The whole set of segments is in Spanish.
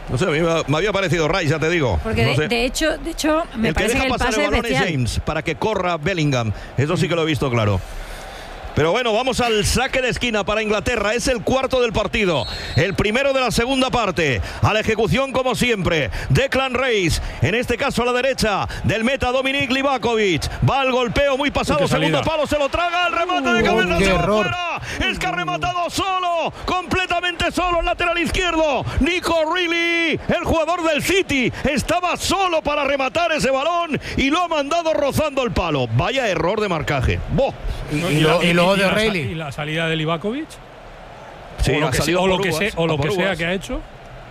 No sé, a mí me había parecido Rice, ya te digo. Porque no sé. de hecho, me parece que el pasar pase el balón es es bestial. James para que corra Bellingham. Eso sí que lo he visto claro. Pero bueno, vamos al saque de esquina para Inglaterra. Es el cuarto del partido. El primero de la segunda parte. A la ejecución, como siempre, Declan Rice. En este caso a la derecha del meta Dominic Livakovic. Va al golpeo muy pasado. Segundo palo, se lo traga. El remate de cabeza se va fuera. Es que ha rematado solo. Completamente solo. El lateral izquierdo. Nico Reilly, el jugador del City. Estaba solo para rematar ese balón y lo ha mandado rozando el palo. Vaya error de marcaje. ¡Boh! Y luego de Reilly. ¿Y la salida de Livakovic? Sí, o lo que sea que ha hecho.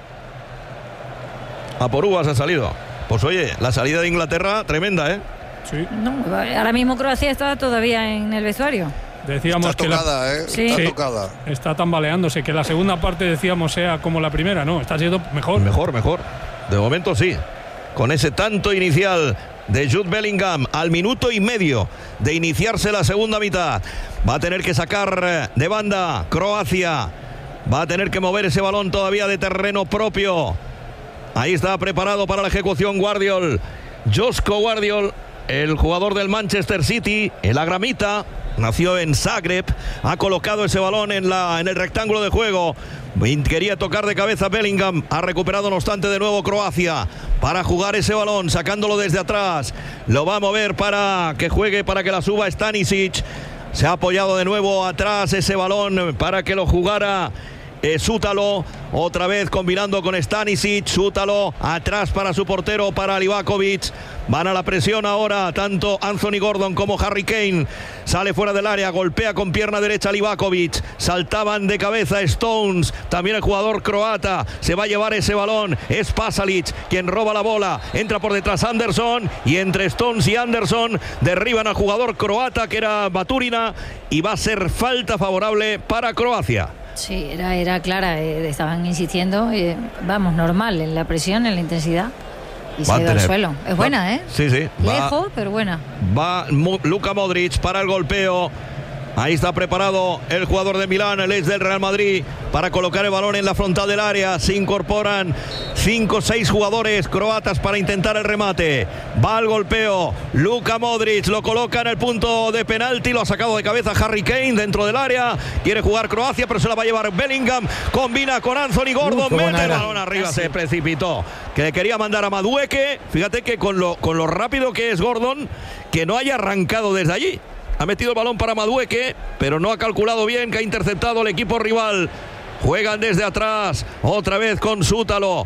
A por uvas ha salido. Pues oye, la salida de Inglaterra tremenda, ¿eh? Sí. No, ahora mismo Croacia está todavía en el vestuario. Decíamos está tocada, ¿eh? Sí. Está tocada. Está tambaleándose. Que la segunda parte, decíamos, sea como la primera. No, está siendo mejor. Mejor. De momento sí. Con ese tanto inicial de Jude Bellingham al minuto y medio de iniciarse la segunda mitad. Va a tener que sacar de banda Croacia. Va a tener que mover ese balón todavía de terreno propio. Ahí está preparado para la ejecución Guardiol. Josko Guardiol, el jugador del Manchester City, el agramita. Nació en Zagreb, ha colocado ese balón en el rectángulo de juego. Quería tocar de cabeza Bellingham. Ha recuperado no obstante de nuevo Croacia para jugar ese balón, sacándolo desde atrás. Lo va a mover para que juegue, para que la suba Stanisic. Se ha apoyado de nuevo atrás ese balón para que lo jugara Sútalo, otra vez combinando con Stanisic. Sútalo atrás para su portero, para Livakovic. Van a la presión ahora tanto Anthony Gordon como Harry Kane. Sale fuera del área, golpea con pierna derecha Livakovic. Saltaban de cabeza Stones, también el jugador croata. Se va a llevar ese balón, es Pasalic quien roba la bola. Entra por detrás Anderson y entre Stones y Anderson derriban al jugador croata que era Baturina y va a ser falta favorable para Croacia. Sí, era clara, estaban insistiendo, vamos, normal, en la presión, en la intensidad. Y se ha ido al suelo. Es buena, ¿eh? Sí. Lejos, pero buena. Va Luka Modric para el golpeo. Ahí está preparado el jugador de Milán, el ex del Real Madrid, para colocar el balón en la frontal del área. Se incorporan 5 o 6 jugadores croatas para intentar el remate. Va al golpeo. Luka Modric lo coloca en el punto de penalti. Lo ha sacado de cabeza Harry Kane dentro del área. Quiere jugar Croacia, pero se la va a llevar Bellingham. Combina con Anthony Gordon. Mete el balón arriba. Se precipitó. Que le quería mandar a Madueke. Fíjate que con lo rápido que es Gordon, que no haya arrancado desde allí. Ha metido el balón para Madueke, pero no ha calculado bien, que ha interceptado el equipo rival. Juegan desde atrás, otra vez con Sútalo,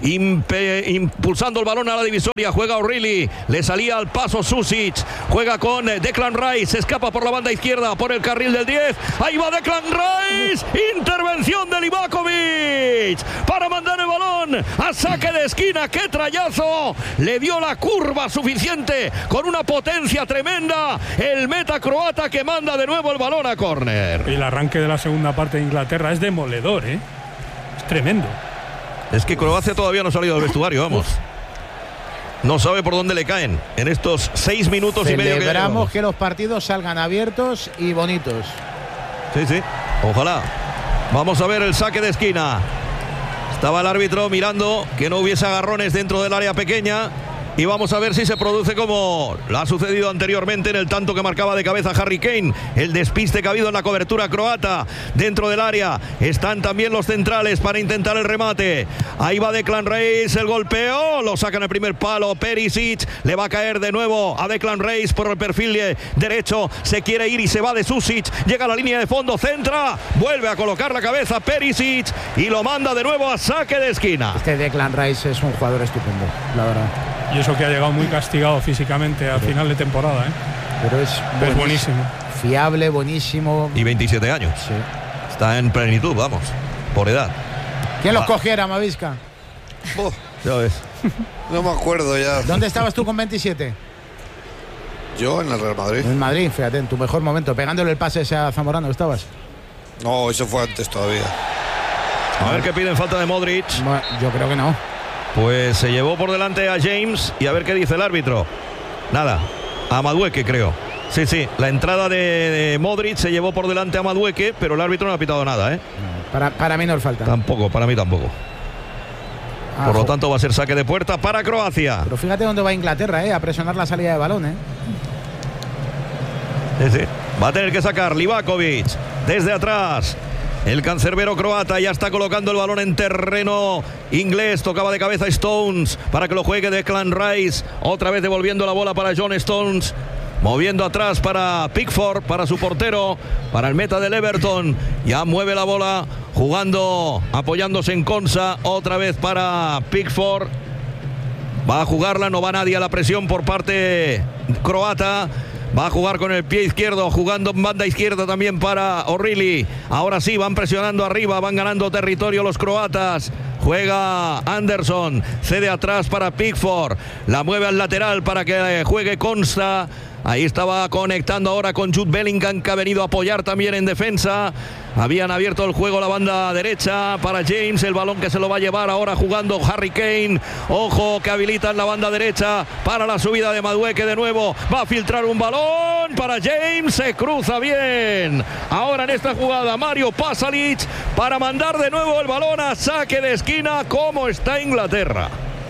impulsando el balón a la divisoria. Juega O'Reilly, le salía al paso Susic. Juega con Declan Rice, se escapa por la banda izquierda, por el carril del 10. Ahí va Declan Rice, intervención de Livakovic para mandar el balón a saque de esquina. ¡Qué trayazo! Le dio la curva suficiente con una potencia tremenda el meta croata, que manda de nuevo el balón a córner. Y el arranque de la segunda parte de Inglaterra es demoledor, ¿eh? Es tremendo. Es que Croacia todavía no ha salido del vestuario, vamos. No sabe por dónde le caen en estos 6 minutos y medio que Esperamos que los partidos salgan abiertos y bonitos. Sí, ojalá. Vamos a ver el saque de esquina. Estaba el árbitro mirando que no hubiese agarrones dentro del área pequeña. Y vamos a ver si se produce como lo ha sucedido anteriormente en el tanto que marcaba de cabeza Harry Kane. El despiste que ha habido en la cobertura croata dentro del área. Están también los centrales para intentar el remate. Ahí va Declan Rice, el golpeo. Lo saca en el primer palo Perisic. Le va a caer de nuevo a Declan Rice por el perfil derecho. Se quiere ir y se va de Susic. Llega a la línea de fondo, centra. Vuelve a colocar la cabeza Perisic y lo manda de nuevo a saque de esquina. Este Declan Rice es un jugador estupendo, la verdad. Y eso que ha llegado muy castigado físicamente al final de temporada, ¿eh? Pero es buenísimo. Fiable, buenísimo. Y 27 años. Sí. Está en plenitud, vamos, por edad. ¿Quién los cogiera, Mavisca? Ya ves. No me acuerdo ya. ¿Dónde estabas tú con 27? Yo en el Real Madrid. En Madrid, fíjate, en tu mejor momento, pegándole el pase ese a Zamorano, ¿estabas? No, eso fue antes todavía. A ver qué piden, falta de Modric. Bueno, yo creo que no. Pues se llevó por delante a James y a ver qué dice el árbitro. Nada, a Madueke creo. Sí, la entrada de Modric se llevó por delante a Madueke, pero el árbitro no ha pitado nada, ¿eh? Para mí no es falta. Tampoco, para mí tampoco. Por lo tanto va a ser saque de puerta para Croacia. Pero fíjate dónde va Inglaterra, a presionar la salida de balón, Sí. Va a tener que sacar Livakovic desde atrás. El cancerbero croata ya está colocando el balón en terreno inglés. Tocaba de cabeza Stones para que lo juegue Declan Rice. Otra vez devolviendo la bola para John Stones. Moviendo atrás para Pickford, para su portero, para el meta del Everton. Ya mueve la bola, jugando, apoyándose en Konsa. Otra vez para Pickford. Va a jugarla, no va nadie a la presión por parte croata. Va a jugar con el pie izquierdo, jugando en banda izquierda también para O'Reilly. Ahora sí, van presionando arriba, van ganando territorio los croatas. Juega Anderson, cede atrás para Pickford. La mueve al lateral para que juegue Konsa. Ahí estaba conectando ahora con Jude Bellingham, que ha venido a apoyar también en defensa. Habían abierto el juego la banda derecha para James. El balón que se lo va a llevar ahora jugando Harry Kane. Ojo que habilitan la banda derecha para la subida de Madueke de nuevo. Va a filtrar un balón para James. Se cruza bien. Ahora en esta jugada Mario Pasalic para mandar de nuevo el balón a saque de esquina. ¿Cómo está Inglaterra?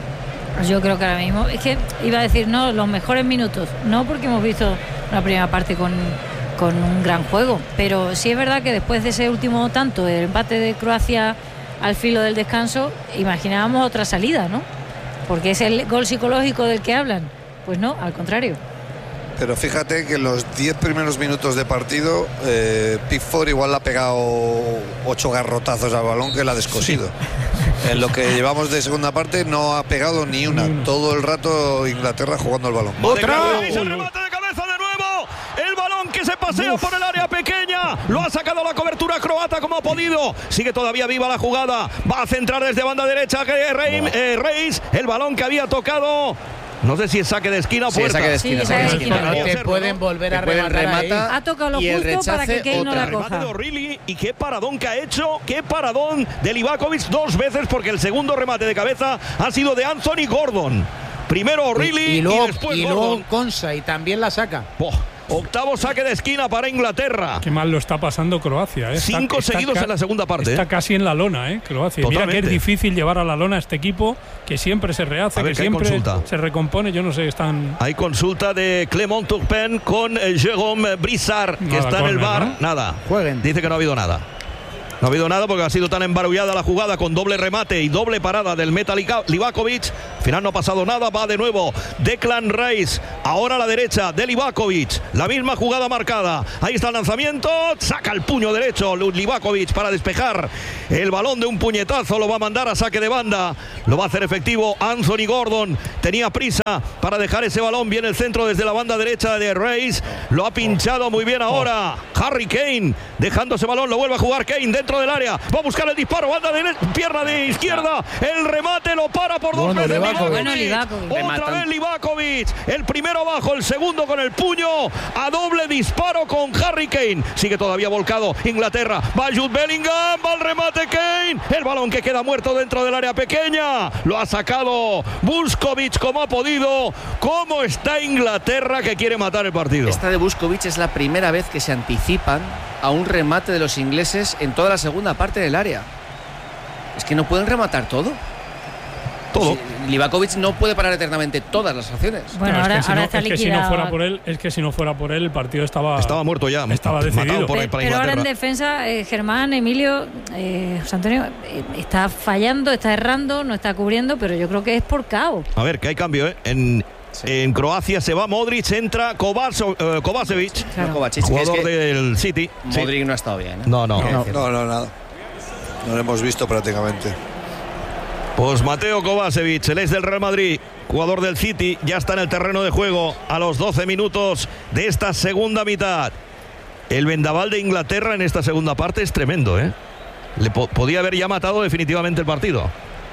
Yo creo que ahora mismo, es que iba a decir, no, los mejores minutos, no porque hemos visto la primera parte con un gran juego, pero sí es verdad que después de ese último tanto, el empate de Croacia al filo del descanso, imaginábamos otra salida, ¿no? Porque es el gol psicológico del que hablan. Pues no, al contrario. Pero fíjate que en los 10 primeros minutos de partido, Pickford igual le ha pegado 8 garrotazos al balón que le ha descosido. Sí. En lo que llevamos de segunda parte no ha pegado ni una. Todo el rato Inglaterra jugando el balón. ¡Otra! El remate de cabeza de nuevo. El balón que se pasea por el área pequeña. Lo ha sacado la cobertura croata como ha podido. Sigue todavía viva la jugada. Va a centrar desde banda derecha Reis. El balón que había tocado. No sé si es saque de esquina o puerta. Saque de esquina. Sí, saque de esquina. No te pueden volver a rematar. Ha tocado lo justo para que Kane no la coja. Remate de O'Reilly, y qué paradón que ha hecho. Qué paradón de Livakovic 2 veces, porque el segundo remate de cabeza ha sido de Anthony Gordon. Primero O'Reilly y luego Konsa, y también la saca. Octavo saque de esquina para Inglaterra. Qué mal lo está pasando Croacia. 5 seguidos en la segunda parte. Está casi en la lona, Croacia. Totalmente. Mira que es difícil llevar a la lona a este equipo, que siempre se rehace, que siempre se recompone. Yo no sé, están... Hay consulta de Clement Turpin con Jérôme Brissard, que está en el bar. ¿No? Nada. Jueguen. Dice que no ha habido nada. No ha habido nada porque ha sido tan embarullada la jugada, con doble remate y doble parada del meta Livakovic. Al final no ha pasado nada. Va de nuevo Declan Rice. Ahora a la derecha de Livakovic. La misma jugada marcada. Ahí está el lanzamiento. Saca el puño derecho Livakovic para despejar el balón de un puñetazo. Lo va a mandar a saque de banda. Lo va a hacer efectivo Anthony Gordon. Tenía prisa para dejar ese balón. Viene el centro desde la banda derecha de Rice. Lo ha pinchado muy bien ahora Harry Kane. Dejando ese balón. Lo vuelve a jugar Kane dentro del área, va a buscar el disparo, banda de pierna de izquierda, el remate lo para por 2 veces Livakovic. Otra vez Livakovic, el primero abajo, el segundo con el puño, a doble disparo con Harry Kane. Sigue todavía volcado Inglaterra, va Jude Bellingham, va el remate Kane, el balón que queda muerto dentro del área pequeña, lo ha sacado Vuskovic como ha podido. ¿Cómo está Inglaterra, que quiere matar el partido? Esta de Vuskovic es la primera vez que se anticipan a un remate de los ingleses en toda la segunda parte del área. Es que no pueden rematar todo. Todo. Livakovic no puede parar eternamente todas las acciones. Bueno, ahora está liquidado. Es que si no fuera por él, el partido estaba muerto ya. Estaba decidido. Pero ahora en defensa, Germán, Emilio, José Antonio, está fallando, está errando, no está cubriendo, pero yo creo que es por caos. A ver, que hay cambio, En Croacia se va Modric, entra Kovacevic, jugador del City. Modric no ha estado bien. No, nada. No lo hemos visto prácticamente. Pues Mateo Kovacevic, el ex del Real Madrid, jugador del City, ya está en el terreno de juego a los 12 minutos de esta segunda mitad. El vendaval de Inglaterra en esta segunda parte es tremendo, Le podía haber ya matado definitivamente el partido,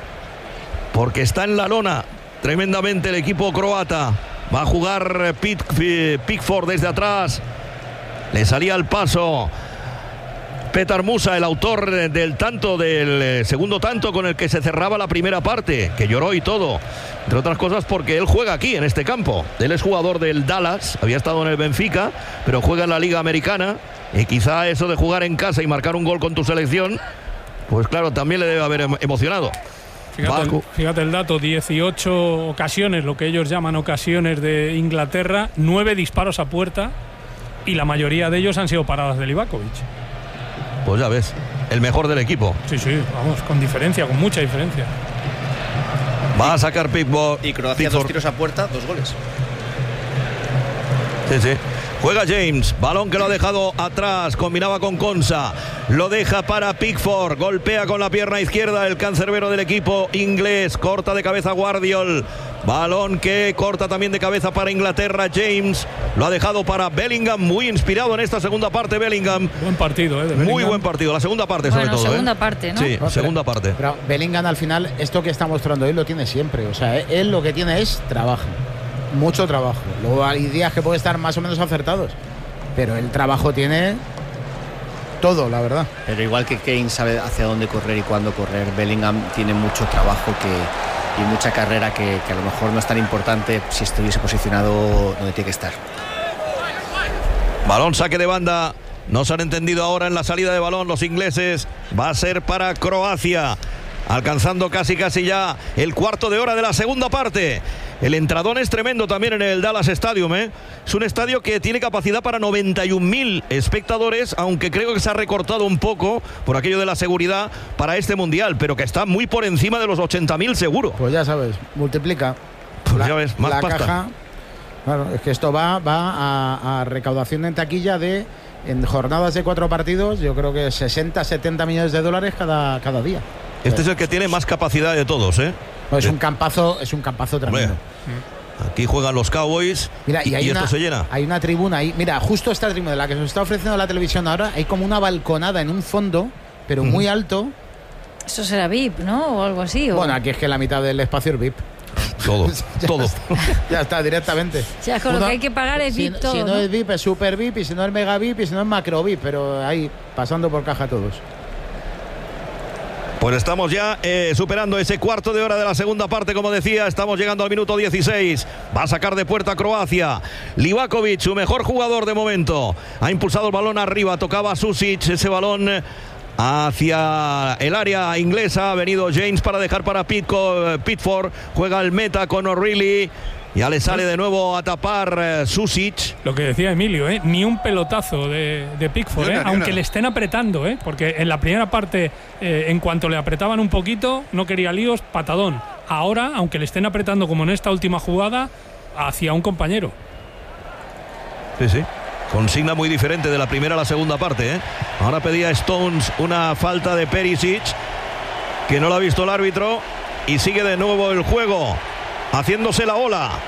porque está en la lona tremendamente el equipo croata. Va a jugar Pickford desde atrás. Le salía al paso Petar Musa, el autor del tanto, del segundo tanto con el que se cerraba la primera parte, que lloró y todo, entre otras cosas porque él juega aquí en este campo. Él es jugador del Dallas, había estado en el Benfica, pero juega en la Liga Americana, y quizá eso de jugar en casa y marcar un gol con tu selección, pues claro, también le debe haber emocionado. Fíjate el dato, 18 ocasiones, lo que ellos llaman ocasiones de Inglaterra, 9 disparos a puerta y la mayoría de ellos han sido paradas de Livakovic. Pues ya ves, el mejor del equipo. Sí, vamos, con diferencia, con mucha diferencia. Va a sacar Pickford. Y Croacia 2 tiros a puerta, 2 goles. Sí. Juega James, balón que lo ha dejado atrás, combinaba con Konsa, lo deja para Pickford, golpea con la pierna izquierda el cancerbero del equipo inglés, corta de cabeza Guardiol, balón que corta también de cabeza para Inglaterra. James lo ha dejado para Bellingham, muy inspirado en esta segunda parte Bellingham. Buen partido, de muy buen partido, la segunda parte sobre todo. Segunda parte, ¿no? Sí, segunda parte. Pero Bellingham al final, esto que está mostrando él lo tiene siempre, o sea, él lo que tiene es trabajo. Mucho trabajo. Luego hay días que puede estar más o menos acertados, pero el trabajo tiene todo, la verdad. Pero igual que Kane sabe hacia dónde correr y cuándo correr, Bellingham tiene mucho trabajo y mucha carrera que a lo mejor no es tan importante si estuviese posicionado donde tiene que estar. Balón, saque de banda. No se han entendido ahora en la salida de balón los ingleses. Va a ser para Croacia, alcanzando casi ya el cuarto de hora de la segunda parte. El entradón es tremendo también en el Dallas Stadium, ¿eh? Es un estadio que tiene capacidad para 91.000 espectadores, aunque creo que se ha recortado un poco por aquello de la seguridad para este mundial, pero que está muy por encima de los 80.000 seguro. Pues ya sabes, multiplica. Pues ya ves, más la pasta. Caja, claro, es que esto va a recaudación en taquilla de, en jornadas de 4 partidos, yo creo que 60-70 millones de dólares cada día. Este es el que tiene más capacidad de todos, ¿eh? No, es un campazo tremendo. Aquí juegan los Cowboys. Mira, y esto se llena. Hay una tribuna ahí. Mira, justo esta tribuna, la que nos está ofreciendo la televisión ahora, hay como una balconada en un fondo, pero muy alto. Eso será VIP, ¿no? O algo así. Bueno, aquí es que la mitad del espacio es VIP. Todo. Ya está, directamente. O sea, con lo que hay que pagar es VIP todo. Si no es VIP, es Super VIP, y si no es Mega VIP, y si no es Macro VIP, pero ahí, pasando por caja todos. Pues estamos ya superando ese cuarto de hora de la segunda parte, como decía, estamos llegando al minuto 16. Va a sacar de puerta Croacia. Livakovic, su mejor jugador de momento. Ha impulsado el balón arriba, tocaba Susic, ese balón hacia el área inglesa. Ha venido James para dejar para Pickford. Juega el meta con O'Reilly. Ya le sale de nuevo a tapar Susic. Lo que decía Emilio, ni un pelotazo de Pickford, aunque le estén apretando, porque en la primera parte, en cuanto le apretaban un poquito, no quería líos, patadón. Ahora, aunque le estén apretando como en esta última jugada, hacia un compañero. Sí. Consigna muy diferente de la primera a la segunda parte, Ahora pedía Stones una falta de Perisic, que no la ha visto el árbitro, y sigue de nuevo el juego, haciéndose la ola.